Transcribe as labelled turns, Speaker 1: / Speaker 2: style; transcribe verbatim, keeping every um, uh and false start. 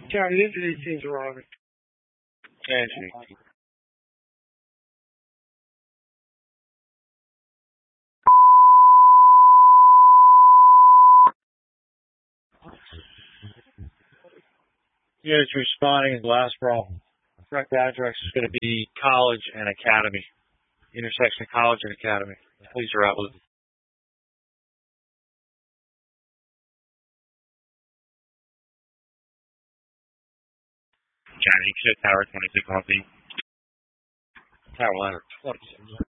Speaker 1: County into these teams arriving.
Speaker 2: Entry. Units responding in glass problem. Correct address is going to be College and Academy. Intersection of College and Academy. Police are out with it.
Speaker 3: County, Tower twenty-six on the
Speaker 2: Tower ladder twenty-six.